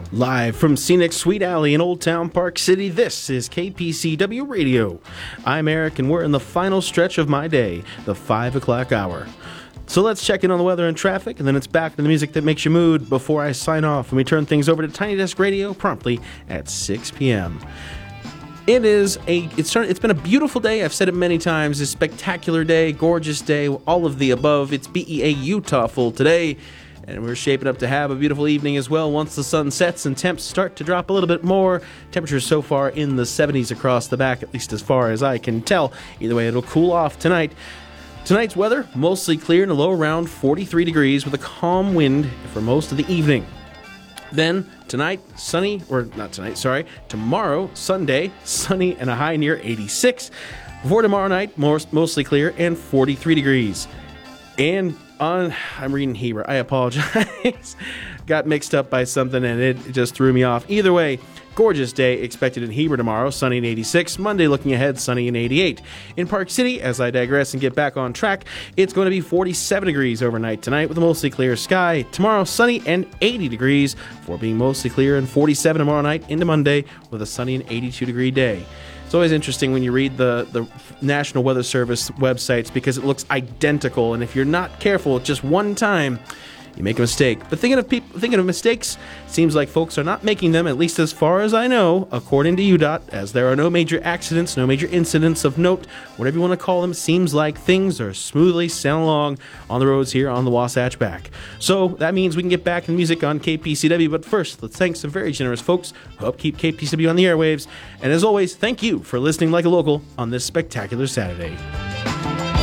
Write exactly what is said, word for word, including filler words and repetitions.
Live from scenic Sweet Alley in Old Town Park City, this is K P C W Radio. I'm Eric, and we're in the final stretch of my day, the five o'clock hour. So let's check in on the weather and traffic, and then it's back to the music that makes you mood before I sign off and we turn things over to Tiny Desk Radio promptly at six p.m. It is a, it's, it's been a beautiful day. I've said it many times. A spectacular day, gorgeous day, all of the above. It's B E A Utah full today. And we're shaping up to have a beautiful evening as well once the sun sets and temps start to drop a little bit more. Temperatures so far in the seventies across the back, at least as far as I can tell. Either way, it'll cool off tonight. Tonight's weather, mostly clear and a low around forty-three degrees with a calm wind for most of the evening. Then, tonight, sunny, or not tonight, sorry, tomorrow, Sunday, sunny and a high near eighty-six. For tomorrow night, more, mostly clear and forty-three degrees. And on, I'm reading Heber, I apologize. Got mixed up by something and it just threw me off. Either way, gorgeous day expected in Heber tomorrow, sunny and eighty-six. Monday looking ahead, sunny and eighty-eight. In Park City, as I digress and get back on track, it's going to be forty-seven degrees overnight tonight with a mostly clear sky. Tomorrow, sunny and eighty degrees for being mostly clear, and forty-seven tomorrow night into Monday with a sunny and eighty-two degree day. It's always interesting when you read the, the National Weather Service websites because it looks identical, and if you're not careful just one time, you make a mistake. But thinking of people, thinking of mistakes, seems like folks are not making them, at least as far as I know, according to U D O T, as there are no major accidents, no major incidents of note, whatever you want to call them. Seems like things are smoothly sailing along on the roads here on the Wasatch Back. So that means we can get back to music on K P C W, but first, let's thank some very generous folks who help keep K P C W on the airwaves. And as always, thank you for listening like a local on this spectacular Saturday.